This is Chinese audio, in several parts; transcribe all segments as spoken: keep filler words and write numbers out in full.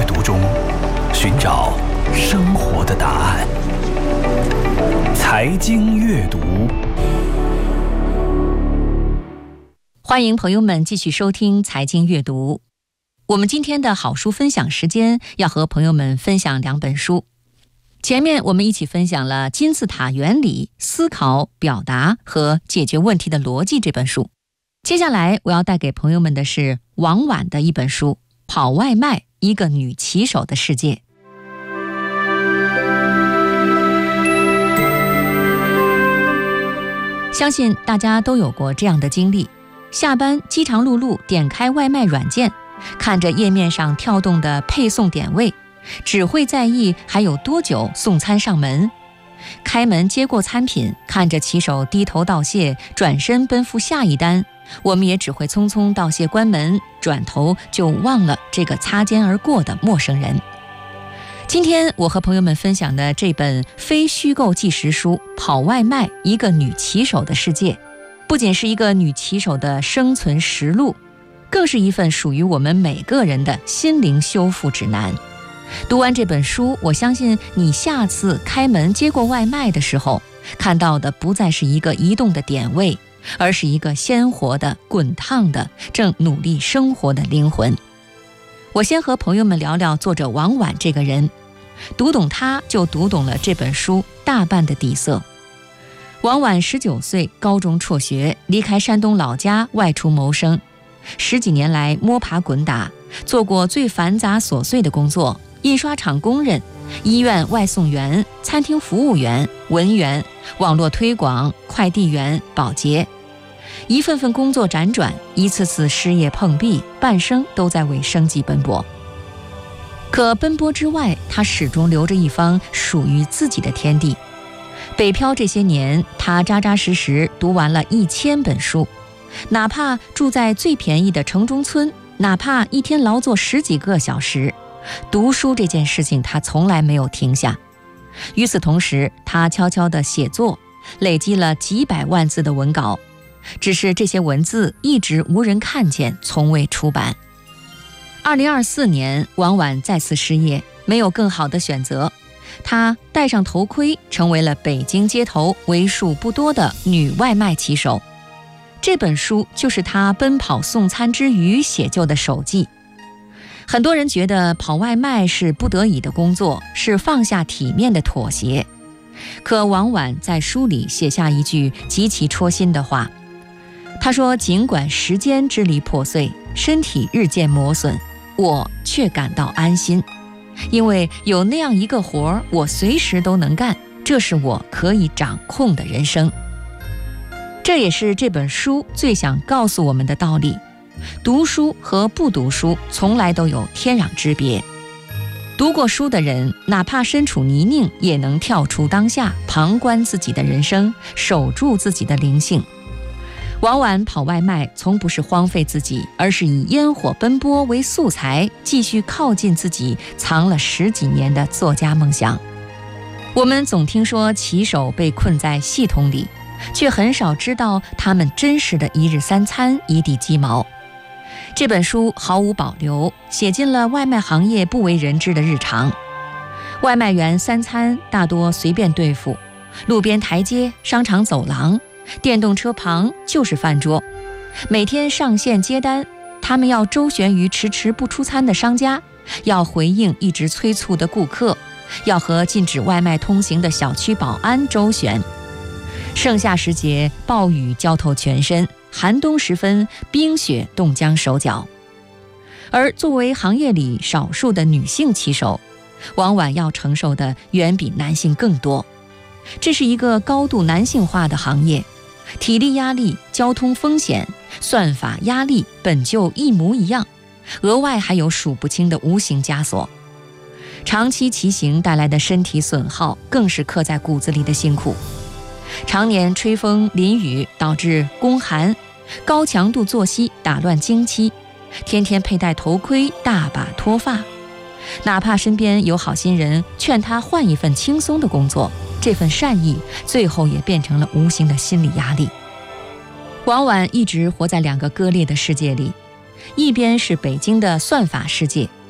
读中寻找生活的答案。财经阅读， 欢迎朋友们继续收听财经阅读。我们今天的好书分享时间要和朋友们分享两本书。前面我们一起分享了《金字塔原理：思考、表达和解决问题的逻辑》这本书。接下来我要带给朋友们的是王婉的一本书《跑外卖：一个女骑手的世界》。相信大家都有过这样的经历，下班饥肠辘辘点开外卖软件，看着页面上跳动的配送点位，只会在意还有多久送餐上门。开门接过餐品，看着骑手低头道谢，转身奔赴下一单，我们也只会匆匆道谢关门，转头就忘了这个擦肩而过的陌生人。今天我和朋友们分享的这本非虚构纪实书《跑外卖：一个女骑手的世界》，不仅是一个女骑手的生存实录，更是一份属于我们每个人的心灵修复指南。读完这本书，我相信你下次开门接过外卖的时候，看到的不再是一个移动的点位，而是一个鲜活的、滚烫的、正努力生活的灵魂。我先和朋友们聊聊作者王婉这个人，读懂他就读懂了这本书大半的底色。王婉十九岁高中辍学，离开山东老家外出谋生，十几年来摸爬滚打，做过最繁杂琐碎的工作：印刷厂工人、医院外送员、餐厅服务员、文员、网络推广、快递员、保洁。一份份工作辗转，一次次失业碰壁，半生都在为生计奔波。可奔波之外，他始终留着一方属于自己的天地。北漂这些年，他扎扎实实读完了一千本书，哪怕住在最便宜的城中村，哪怕一天劳作十几个小时，读书这件事情他从来没有停下。与此同时，他悄悄地写作，累积了几百万字的文稿，只是这些文字一直无人看见，从未出版。二零二四年，王婉再次失业，没有更好的选择，她戴上头盔，成为了北京街头为数不多的女外卖骑手。这本书就是她奔跑送餐之余写就的手记。很多人觉得跑外卖是不得已的工作，是放下体面的妥协。可王婉在书里写下一句极其戳心的话，他说：尽管时间支离破碎，身体日渐磨损，我却感到安心，因为有那样一个活儿，我随时都能干，这是我可以掌控的人生。这也是这本书最想告诉我们的道理：读书和不读书从来都有天壤之别。读过书的人，哪怕身处泥泞，也能跳出当下，旁观自己的人生，守住自己的灵性。王婉跑外卖从不是荒废自己，而是以烟火奔波为素材，继续靠近自己藏了十几年的作家梦想。我们总听说骑手被困在系统里，却很少知道他们真实的一日三餐、一地鸡毛。这本书毫无保留写进了外卖行业不为人知的日常。外卖员三餐大多随便对付，路边台阶、商场走廊、电动车旁就是饭桌。每天上线接单，他们要周旋于迟迟不出餐的商家，要回应一直催促的顾客，要和禁止外卖通行的小区保安周旋。盛夏时节，暴雨浇透全身，寒冬时分，冰雪冻僵手脚。而作为行业里少数的女性骑手，往往要承受的远比男性更多。这是一个高度男性化的行业，体力压力、交通风险、算法压力本就一模一样，额外还有数不清的无形枷锁。长期骑行带来的身体损耗更是刻在骨子里的辛苦。常年吹风淋雨导致宫寒，高强度作息打乱经期，天天佩戴头盔，大把脱发。哪怕身边有好心人劝他换一份轻松的工作，这份善意最后也变成了无形的心理压力。王婉一直活在两个割裂的世界里，一边是北京的算法世界，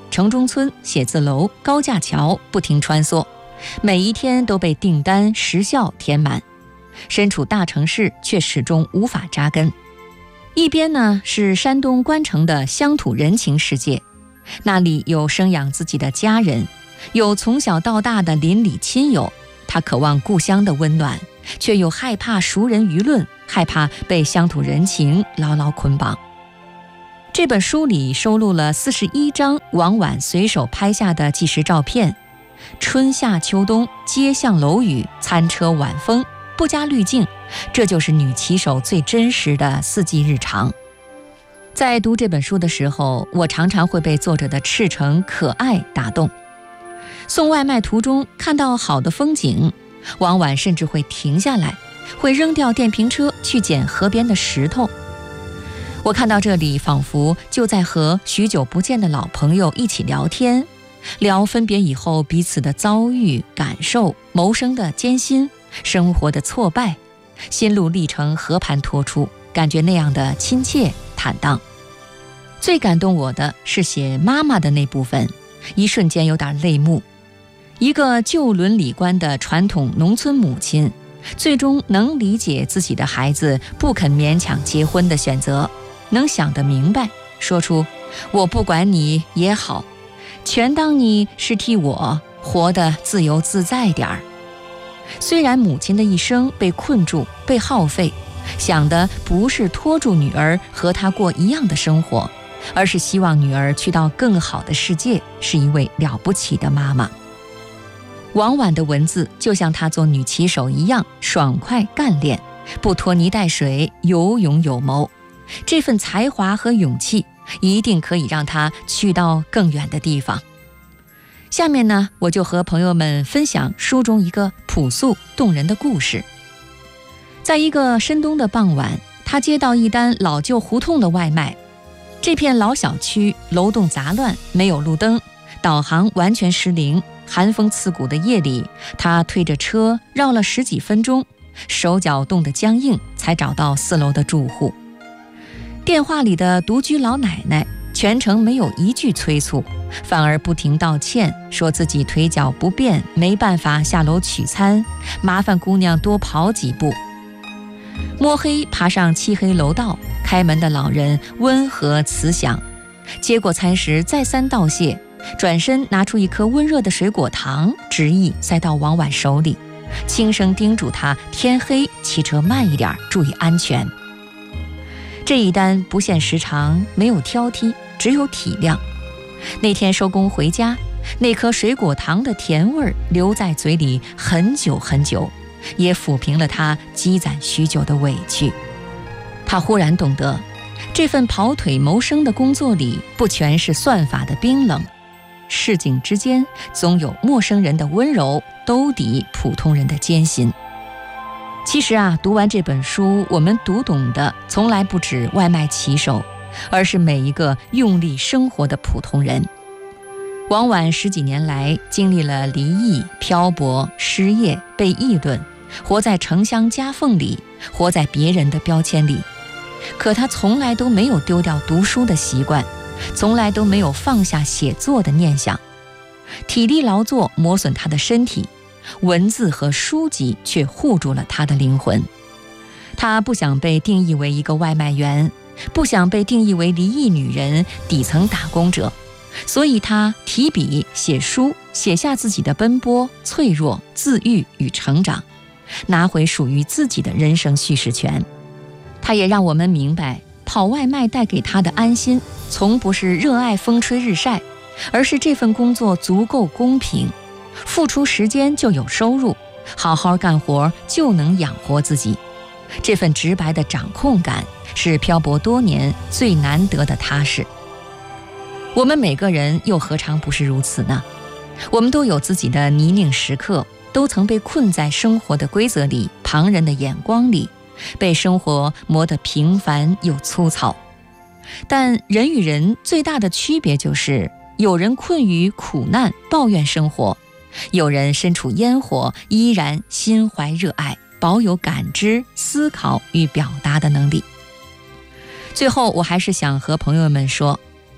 城中村、写字楼、高架桥不停穿梭，每一天都被订单、时效填满。身处大城市，却始终无法扎根。一边呢是山东关城的乡土人情世界，那里有生养自己的家人，有从小到大的邻里亲友，他渴望故乡的温暖，却又害怕熟人舆论，害怕被乡土人情牢牢捆绑。这本书里收录了四十一张王婉随手拍下的纪实照片，春夏秋冬，街巷楼宇，餐车晚风，不加滤镜，这就是女骑手最真实的四季日常。在读这本书的时候，我常常会被作者的赤诚可爱打动。送外卖途中看到好的风景，王婉甚至会停下来，会扔掉电瓶车去捡河边的石头。我看到这里，仿佛就在和许久不见的老朋友一起聊天，聊分别以后彼此的遭遇、感受、谋生的艰辛、生活的挫败，心路历程和盘托出，感觉那样的亲切坦荡。最感动我的是写妈妈的那部分，一瞬间有点泪目。一个旧伦理观的传统农村母亲，最终能理解自己的孩子不肯勉强结婚的选择，能想得明白，说出我不管你也好，全当你是替我活得自由自在点儿。虽然母亲的一生被困住，被耗费，想的不是拖住女儿和她过一样的生活，而是希望女儿去到更好的世界，是一位了不起的妈妈。王婉的文字就像她做女骑手一样，爽快干练，不拖泥带水，有勇有谋。这份才华和勇气一定可以让她去到更远的地方。下面呢，我就和朋友们分享书中一个朴素动人的故事。在一个深冬的傍晚，他接到一单老旧胡同的外卖。这片老小区楼栋杂乱，没有路灯，导航完全失灵。寒风刺骨的夜里，他推着车绕了十几分钟，手脚冻得僵硬，才找到四楼的住户。电话里的独居老奶奶全程没有一句催促，反而不停道歉，说自己腿脚不便，没办法下楼取餐，麻烦姑娘多跑几步。摸黑爬上漆黑楼道，开门的老人温和慈祥，接过餐时再三道谢，转身拿出一颗温热的水果糖，执意塞到王婉手里，轻声叮嘱她天黑骑车慢一点，注意安全。这一单不限时长，没有挑剔，只有体谅。那天收工回家，那颗水果糖的甜味留在嘴里很久很久，也抚平了他积攒许久的委屈。他忽然懂得，这份跑腿谋生的工作里，不全是算法的冰冷，市井之间总有陌生人的温柔兜底普通人的艰辛。其实啊，读完这本书，我们读懂的从来不止外卖骑手，而是每一个用力生活的普通人。王婉十几年来经历了离异、漂泊、失业、被议论，活在城乡夹缝里，活在别人的标签里。可他从来都没有丢掉读书的习惯，从来都没有放下写作的念想。体力劳作磨损他的身体，文字和书籍却护住了他的灵魂。他不想被定义为一个外卖员，不想被定义为离异女人、底层打工者，所以他提笔写书，写下自己的奔波、脆弱、自愈与成长，拿回属于自己的人生叙事权。他也让我们明白，跑外卖带给他的安心，从不是热爱风吹日晒，而是这份工作足够公平，付出时间就有收入，好好干活就能养活自己。这份直白的掌控感，是漂泊多年最难得的踏实。我们每个人又何尝不是如此呢？我们都有自己的泥泞时刻，都曾被困在生活的规则里、旁人的眼光里，被生活磨得平凡又粗糙。但人与人最大的区别就是，有人困于苦难抱怨生活，有人身处烟火依然心怀热爱，保有感知、思考与表达的能力。最后，我还是想和朋友们说，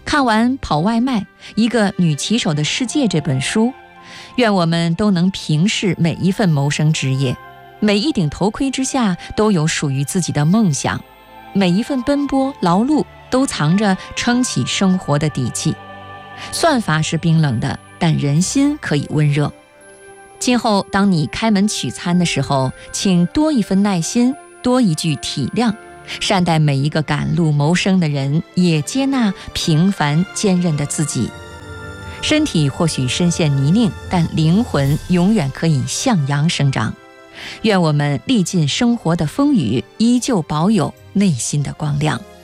看完《跑外卖：一个女骑手的世界》这本书，愿我们都能平视每一份谋生职业，每一顶头盔之下都有属于自己的梦想，每一份奔波劳碌都藏着撑起生活的底气。算法是冰冷的，但人心可以温热。今后当你开门取餐的时候，请多一分耐心，多一句体谅，善待每一个赶路谋生的人，也接纳平凡坚韧的自己。身体或许深陷泥泞，但灵魂永远可以向阳生长。愿我们历尽生活的风雨，依旧保有内心的光亮。